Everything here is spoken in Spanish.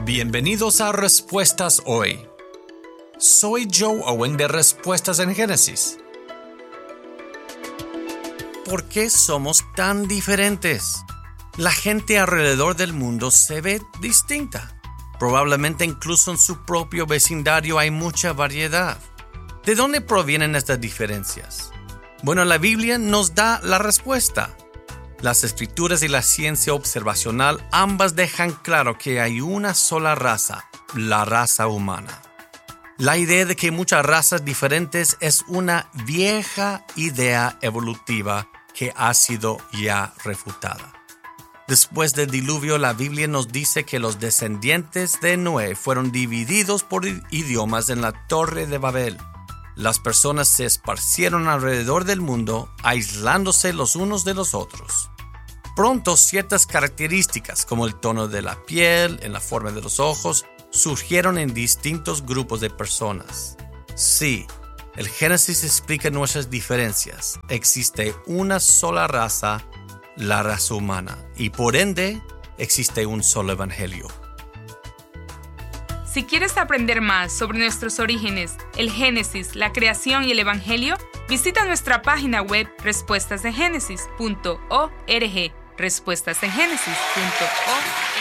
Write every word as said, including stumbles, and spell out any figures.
Bienvenidos a Respuestas Hoy. Soy Joe Owen de Respuestas en Génesis. ¿Por qué somos tan diferentes? La gente alrededor del mundo se ve distinta. Probablemente incluso en su propio vecindario hay mucha variedad. ¿De dónde provienen estas diferencias? Bueno, la Biblia nos da la respuesta. Las escrituras y la ciencia observacional ambas dejan claro que hay una sola raza, la raza humana. La idea de que muchas razas diferentes es una vieja idea evolutiva que ha sido ya refutada. Después del diluvio, la Biblia nos dice que los descendientes de Noé fueron divididos por idiomas en la Torre de Babel. Las personas se esparcieron alrededor del mundo, aislándose los unos de los otros. Pronto, ciertas características, como el tono de la piel, en la forma de los ojos, surgieron en distintos grupos de personas. Sí, el Génesis explica nuestras diferencias. Existe una sola raza, la raza humana, y por ende, existe un solo evangelio. Si quieres aprender más sobre nuestros orígenes, el Génesis, la creación y el Evangelio, visita nuestra página web respuestas en génesis punto org. respuestas en génesis punto org.